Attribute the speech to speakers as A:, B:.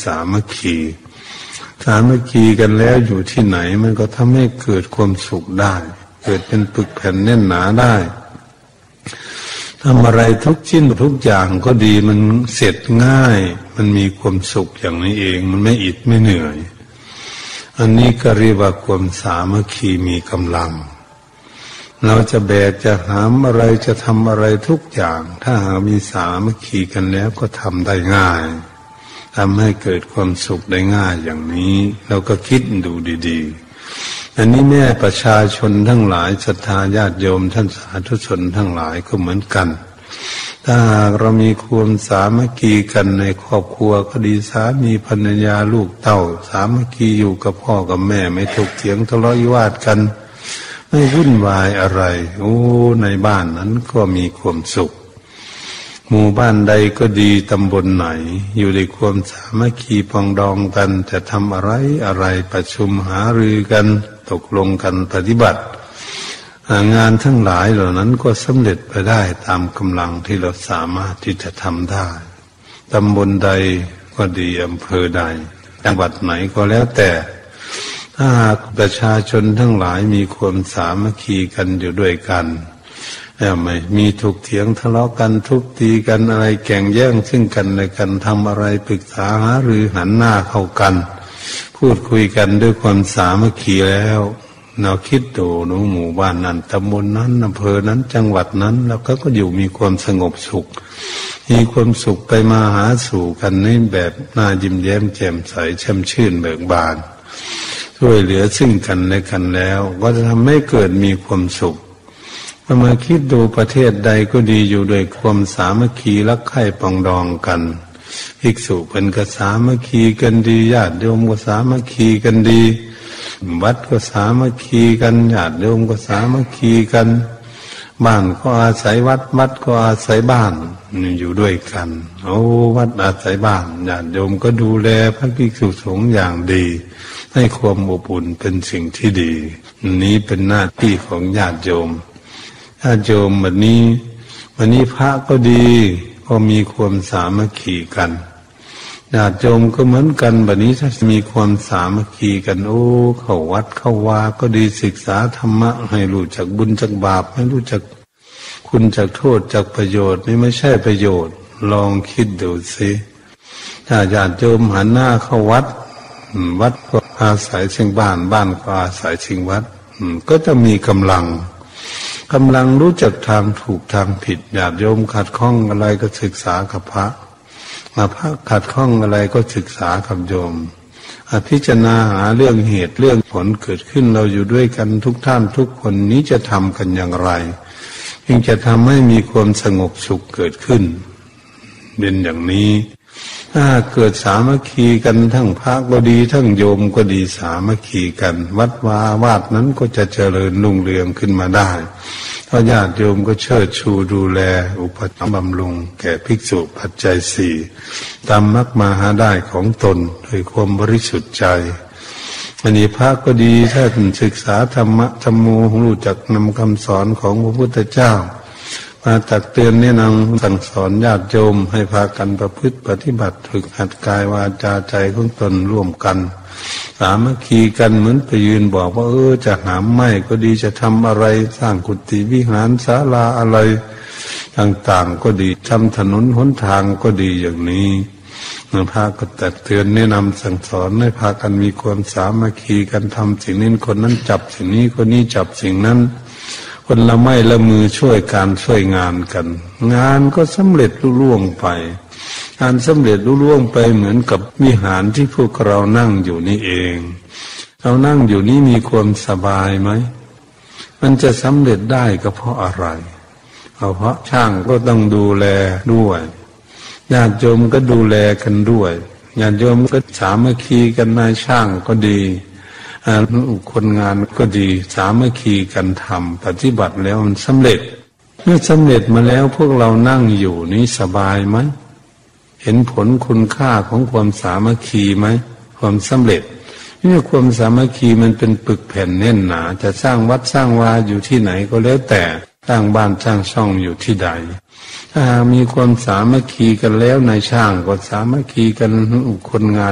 A: สามัคคีสามัคคีกันแล้วอยู่ที่ไหนมันก็ทำให้เกิดความสุขได้เกิดเป็นปึกแผ่นแน่นหนาได้ทำอะไรทุกชิ้นทุกอย่างก็ดีมันเสร็จง่ายมันมีความสุขอย่างนี้เองมันไม่อิดไม่เหนื่อยอันนี้ก็เรียกว่าความสามัคคีมีกำลังเราจะแบกจะหามอะไรจะทำอะไรทุกอย่างถ้าหากมีสามัคคีกันแล้วก็ทำได้ง่ายทำให้เกิดความสุขได้ง่ายอย่างนี้เราก็คิดดูดีๆอันนี้แม่ประชาชนทั้งหลายศรัทธาญาติโยมท่านสาธุชนทั้งหลายก็เหมือนกันถ้าหากเรามีความสามัคคีกันในครอบครัวก็ดีสามีภรรยาลูกเต้าสามัคคีอยู่กับพ่อกับแม่ไม่ถกเถียงทะเลาะวิวาทกันไม่วุ่นวายอะไรในบ้านนั้นก็มีความสุขหมู่บ้านใดก็ดีตำบลไหนอยู่ในความสามัคคีปองดองกันจะทำอะไรประชุมหารือกันตกลงกันปฏิบัติงานทั้งหลายเหล่านั้นก็สำเร็จไปได้ตามกำลังที่เราสามารถที่จะทำได้ตำบลใดก็ดีอำเภอใดจังหวัดไหนก็แล้วแต่ถ้าหากประชาชนทั้งหลายมีความสามัคคีกันอยู่ด้วยกันไม่มีถกเถียงทะเลาะกันทุบตีกันอะไรแข่งแย่งซึ่งกันและกันทำอะไรปรึกษาหารือหันหน้าเข้ากันพูดคุยกันด้วยความสามัคคีแล้วเราคิดดูหมู่บ้านนั้นตำบลนั้นอำเภอนั้นจังหวัดนั้นแล้วก็อยู่มีความสงบสุขมีความสุขไปมาหาสู่กันในแบบน่ายิ้มแย้มแจ่มใสแช่มชื่นเบิกบานช่วยเหลือซึ่งกันและกันแล้วก็จะทำให้เกิดมีความสุขมาคิดดูประเทศใดก็ดีอยู่ด้วยความสามัคคีรักใคร่ปองดองกันภิกษุเป็นก็สามัคคีกันดีญาติโยมก็สามัคคีกันดีวัดก็สามัคคีกันญาติโยมก็สามัคคีกันบ้านก็อาศัยวัดวัดก็อาศัยบ้านอยู่ด้วยกันวัดอาศัยบ้านญาติโยมก็ดูแลพระภิกษุสงฆ์อย่างดีให้ความอบอุ่นเป็นสิ่งที่ดีนี้เป็นหน้าที่ของญาติโยมญาติโยมวันนี้พระก็ดีก็มีความสามัคคีกันญาติโยมก็เหมือนกันบัดนี้ถ้ามีความสามัคคีกันเข้าวัดเข้าวาก็ดีศึกษาธรรมะให้รู้จักบุญจักบาปให้รู้จักคุณจักโทษจักประโยชน์นี่ไม่ใช่ประโยชน์ลองคิดดูสิถ้าญาติโยมหันหน้าเข้าวัดวัดก็อาศัยเชิงบ้านบ้านก็อาศัยเชิงวัดก็จะมีกำลังรู้จักทางถูกทางผิดญาติโยมขัดข้องอะไรก็ศึกษากับพระขัดข้องอะไรก็ศึกษากับโยมพิจารณาหาเรื่องเหตุเรื่องผลเกิดขึ้นเราอยู่ด้วยกันทุกท่านทุกคนนี้จะทำกันอย่างไรจึงจะทำให้มีความสงบสุขเกิดขึ้นเป็นอย่างนี้ถ้าเกิดสามัคคีกันทั้งพระก็ดีทั้งโยมก็ดีสามัคคีกันวัดวาวาดนั้นก็จะเจริญรุ่งเรืองขึ้นมาได้เพราะญาติโยมก็เชิดชูดูแลอุปถัมภ์บำรุงแก่ภิกษุปัจจัยสี่ตามมรรคมาหาได้ของตนด้วยความบริสุทธิ์ใจอันนี้พระก็ดีถ้าศึกษาธรรมะธรรมโมรู้จักนำคำสอนของพระพุทธเจ้ามาตักเตือนแนะนำสั่งสอนญาติโยมให้พากันประพฤติปฏิบัติฝึกหัดกายวาจาใจของตนร่วมกันสามัคคีกันเหมือนไปยืนบอกว่าจะหามไม้ก็ดีจะทำอะไรสร้างกุฏิวิหารศาลาอะไรต่างๆก็ดีทำถนนหนทางก็ดีอย่างนี้พาก็ตักเตือนแนะนำสั่งสอนให้พากันมีความสามัคคีกันทำสิ่งนี้คนนั้นจับสิ่งนี้คนนี้จับสิ่งนั้นคนละไม้ละมือช่วยการช่วยงานกันงานก็สำเร็จลุล่วงไปการสำเร็จลุล่วงไปเหมือนกับวิหารที่พวกเรานั่งอยู่นี่เองเรานั่งอยู่นี่มีความสบายไหมมันจะสำเร็จได้ก็เพราะอะไรเพราะช่างก็ต้องดูแลด้วยญาติโยมก็ดูแลกันด้วยญาติโยมก็สามัคคีกันนายช่างก็ดีคนงานก็ดีสามัคคีกันทำปฏิบัติแล้วมันสำเร็จเมื่อสำเร็จมาแล้วพวกเรานั่งอยู่นี้สบายไหมเห็นผลคุณค่าของความสามัคคีไหมความสำเร็จนี่ความสามัคคีมันเป็นปึกแผ่นแน่นหนาจะสร้างวัดสร้างวาอยู่ที่ไหนก็แล้วแต่สร้างบ้านสร้างช่องอยู่ที่ใดถ้ามีความสามัคคีกันแล้วนายช่างก็สามัคคีกันคนงาน